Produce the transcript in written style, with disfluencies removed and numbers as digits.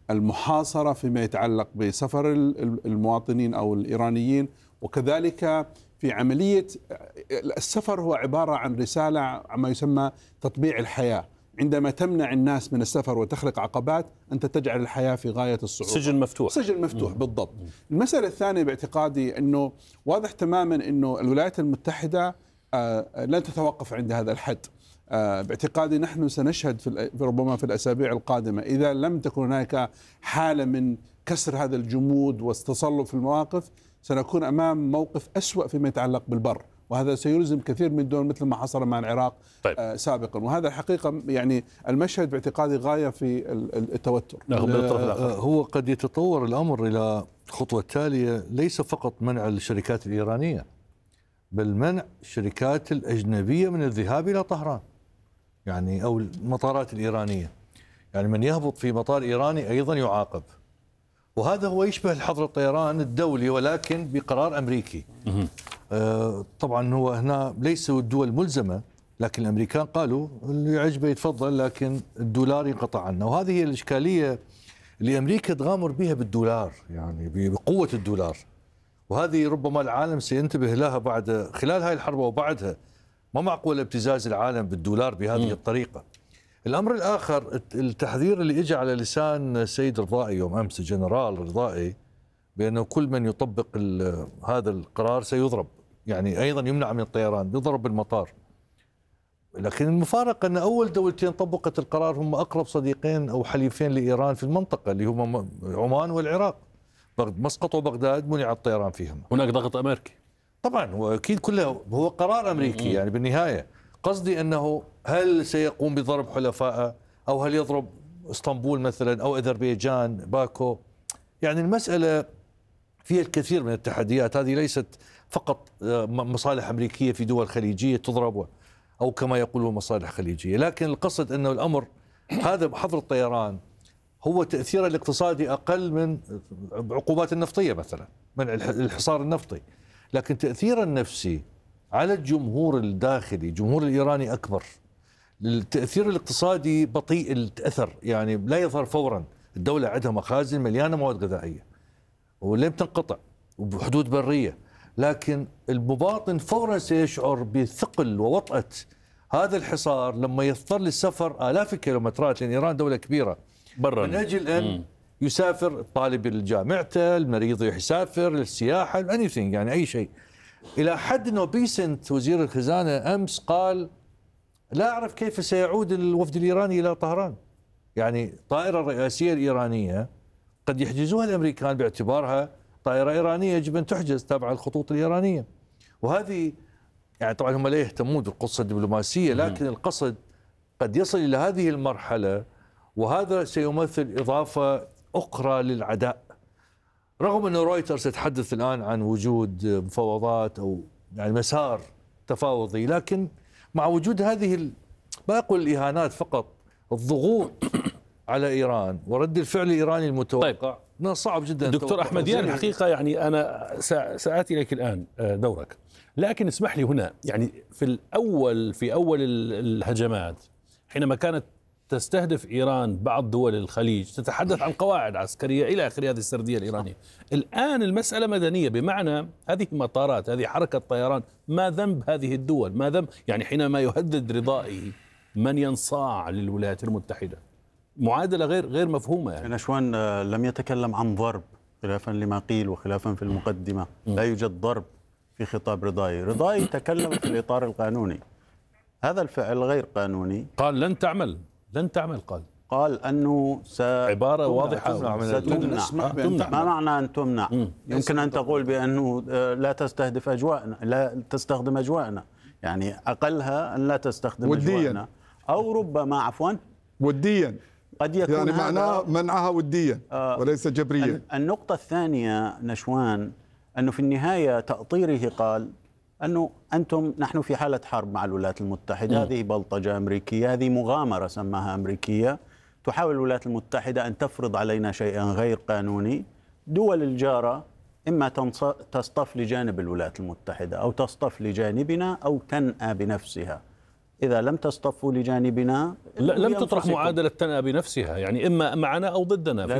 المحاصرة فيما يتعلق بسفر المواطنين أو الإيرانيين، وكذلك في عملية السفر هو عبارة عن رسالة عما يسمى تطبيع الحياة. عندما تمنع الناس من السفر وتخلق عقبات أنت تجعل الحياة في غاية الصعوبة. سجن مفتوح. سجن مفتوح بالضبط. المسألة الثانية باعتقادي أنه واضح تماما أنه الولايات المتحدة لن تتوقف عند هذا الحد. باعتقادي نحن سنشهد ربما في الأسابيع القادمة إذا لم تكن هناك حالة من كسر هذا الجمود والتصلب في المواقف، سنكون أمام موقف أسوأ فيما يتعلق بالبر، وهذا سيلزم كثير من الدول مثل ما حصل مع العراق سابقا. وهذا الحقيقة يعني المشهد باعتقادي غاية في التوتر. هو قد يتطور الأمر إلى خطوة تالية، ليس فقط منع الشركات الإيرانية بل منع الشركات الأجنبية من الذهاب إلى طهران، يعني أو المطارات الإيرانية. يعني من يهبط في مطار إيراني أيضا يعاقب، وهذا هو يشبه الحظر الطيران الدولي ولكن بقرار أمريكي. طبعا هو هنا ليسوا الدول ملزمة، لكن الأمريكان قالوا اللي يعجبه يتفضل، لكن الدولار ينقطع عنه. وهذه هي الإشكالية اللي أمريكا تغامر بها بالدولار، يعني بقوة الدولار، وهذه ربما العالم سينتبه لها بعد خلال هاي الحرب وبعدها. ما معقول ابتزاز العالم بالدولار بهذه الطريقة. الأمر الآخر التحذير اللي اجى على لسان السيد رضائي يوم أمس، الجنرال رضائي، بأنه كل من يطبق هذا القرار سيضرب، يعني أيضا يمنع من الطيران، يضرب بالمطار. لكن المفارقة أن أول دولتين طبقت القرار هم أقرب صديقين أو حليفين لإيران في المنطقة، اللي هم عمان والعراق. مسقط وبغداد منع الطيران فيهم. هناك ضغط أمريكي طبعا، وأكيد كله هو قرار أمريكي. يعني بالنهاية قصدي أنه هل سيقوم بضرب حلفائه أو هل يضرب اسطنبول مثلا أو أذربيجان باكو؟ يعني المسألة فيها الكثير من التحديات. هذه ليست فقط مصالح أمريكية في دول خليجية تضرب أو كما يقولون مصالح خليجية، لكن القصد أنه الأمر هذا حظر الطيران هو تأثيره الاقتصادي أقل من عقوبات النفطية مثلا، من الحصار النفطي، لكن تأثيره النفسي على الجمهور الداخلي، الجمهور الإيراني أكبر. التأثير الاقتصادي بطيء الأثر، يعني لا يظهر فورا. الدولة عندها مخازن مليانة مواد غذائية ولم تنقطع وبحدود برية، لكن المواطن فورا سيشعر بثقل ووطأة هذا الحصار لما يضطر للسفر آلاف الكيلومترات، لأن إيران دولة كبيرة، من أجل أن يسافر الطالب لجامعته، المريض يسافر للسياحة، anything، يعني أي شيء. إلى حد أنه بيسنت وزير الخزانة أمس قال لا أعرف كيف سيعود الوفد الإيراني إلى طهران. يعني الطائرة الرئاسية الإيرانية قد يحجزوها الأمريكان باعتبارها طائرة إيرانية، يجب أن تحجز تابعة الخطوط الإيرانية. وهذه يعني طبعا هم لا يهتمون بالقصة الدبلوماسية، لكن القصد قد يصل إلى هذه المرحلة، وهذا سيمثل إضافة أخرى للعداء. رغم أن رويترز يتحدث الآن عن وجود مفاوضات أو يعني مسار تفاوضي، لكن مع وجود هذه ما أقول الإهانات فقط، الضغوط على إيران ورد الفعل الإيراني المتوقع، طيب. صعب جدا. دكتور أحمديان، الحقيقة يعني أنا سآتي إليك الآن دورك، لكن اسمح لي هنا، يعني في أول الهجمات حينما كانت تستهدف إيران بعض دول الخليج تتحدث عن قواعد عسكرية إلى آخر هذه السردية الإيرانية. الآن المسألة مدنية، بمعنى هذه مطارات، هذه حركة طيران، ما ذنب هذه الدول؟ ما ذنب يعني حينما يهدد رضائي من ينصاع للولايات المتحدة؟ معادلة غير مفهومة. يعني نشوان لم يتكلم عن ضرب خلافا لما قيل وخلافا في المقدمة. لا يوجد ضرب في خطاب رضائي. رضائي تكلم في الإطار القانوني. هذا الفعل غير قانوني. قال لن تعمل قال أنه عبارة واضحة ستمنع. ما معنى أن تمنع؟ يمكن أن تقول بأنه لا تستهدف أجواءنا، لا تستخدم أجواءنا، يعني أقلها أن لا تستخدم أجواءنا، أو ربما عفوا وديا، قد يكون يعني معناه منعها وديا وليس جبريا. النقطة الثانية نشوان أنه في النهاية تأطيره قال أنه نحن في حالة حرب مع الولايات المتحدة. هذه بلطجة أمريكية، هذه مغامرة سماها أمريكية، تحاول الولايات المتحدة أن تفرض علينا شيئا غير قانوني. دول الجارة إما تصطف لجانب الولايات المتحدة أو تصطف لجانبنا أو تنأى بنفسها. إذا لم تصطفوا لجانبنا لم تطرح معادلة تنأى بنفسها، يعني إما معنا أو ضدنا.